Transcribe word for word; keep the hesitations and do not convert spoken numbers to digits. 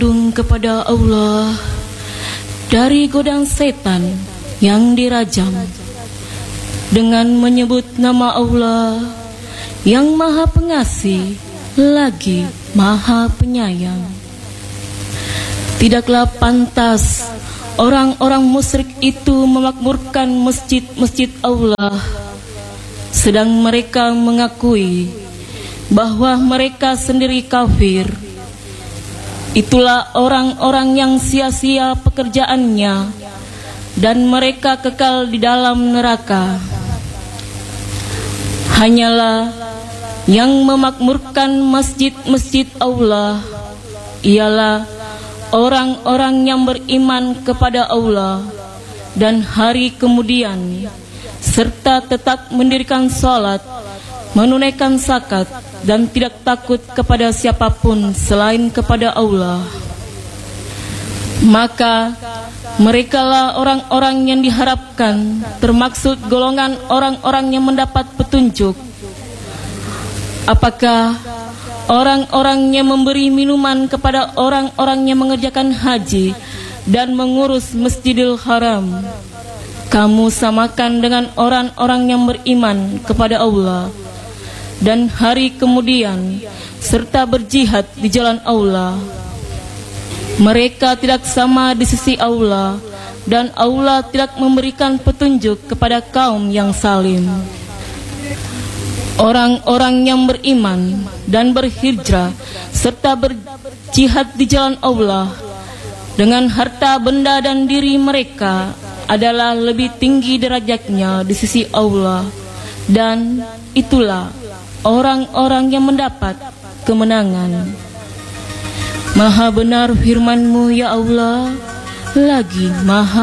berlindung kepada Allah dari godaan setan yang dirajam dengan menyebut nama Allah yang Maha Pengasih lagi Maha Penyayang. Tidaklah pantas orang-orang musyrik itu memakmurkan masjid-masjid Allah, sedang mereka mengakui bahwa mereka sendiri kafir. Itulah orang-orang yang sia-sia pekerjaannya dan mereka kekal di dalam neraka. Hanyalah yang memakmurkan masjid-masjid Allah ialah orang-orang yang beriman kepada Allah dan hari kemudian, serta tetap mendirikan salat, menunaikan zakat, dan tidak takut kepada siapapun selain kepada Allah. Maka merekalah orang-orang yang diharapkan, termaksud golongan orang-orang yang mendapat petunjuk. Apakah orang-orang yang memberi minuman kepada orang-orang yang mengerjakan haji dan mengurus Masjidil Haram kamu samakan dengan orang-orang yang beriman kepada Allah dan hari kemudian serta berjihad di jalan Allah? Mereka tidak sama di sisi Allah, dan Allah tidak memberikan petunjuk kepada kaum yang salim. Orang-orang yang beriman dan berhijrah serta berjihad di jalan Allah dengan harta benda dan diri mereka adalah lebih tinggi derajatnya di sisi Allah, dan itulah orang-orang yang mendapat kemenangan. Maha benar firman-Mu ya Allah, lagi Maha